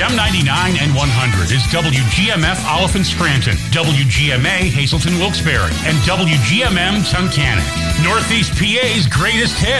FM 99 and 100 is WGMF Oliphant Scranton, WGMA Hazleton Wilkes-Barre, and WGMM Tunkhannock. Northeast PA's greatest hits.